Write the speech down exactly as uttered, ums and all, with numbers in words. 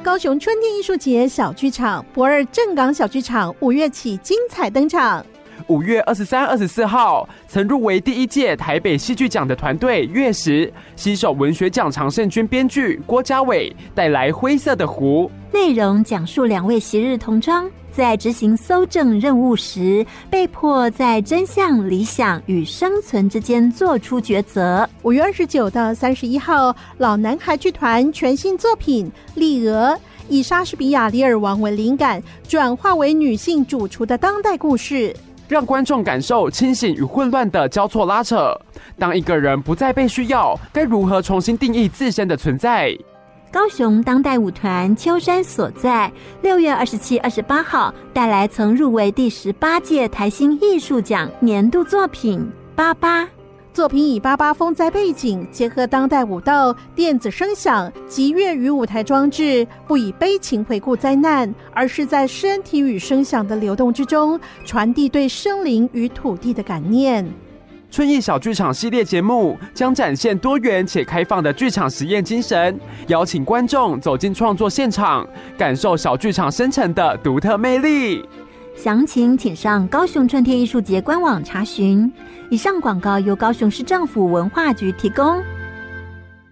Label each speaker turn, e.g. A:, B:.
A: 高雄春天艺术节小剧场博尔正港小剧场五月起精彩登场。
B: 五月二十三、二十四号，曾入围第一届台北戏剧奖的团队月食携手文学奖常胜军编剧郭家伟，带来《灰色的湖》。
C: 内容讲述两位昔日同窗在执行搜证任务时，被迫在真相、理想与生存之间做出抉择。
A: 五月二十九到三十一号，老男孩剧团全新作品《丽娥》，以莎士比亚《李尔王》为灵感，转化为女性主厨的当代故事，
B: 让观众感受清醒与混乱的交错拉扯。当一个人不再被需要，该如何重新定义自身的存在？
C: 高雄当代舞团秋山所在，六月二十七、二十八号带来曾入围第十八届台新艺术奖年度作品《八八》。
A: 作品以八八风灾背景，结合当代舞蹈、电子声响及粤语舞台装置，不以悲情回顾灾难，而是在身体与声响的流动之中，传递对生灵与土地的感念。
B: 春意小剧场系列节目将展现多元且开放的剧场实验精神，邀请观众走进创作现场，感受小剧场生成的独特魅力。
C: 详情请上高雄春天艺术节官网查询。以上广告由高雄市政府文化局提供。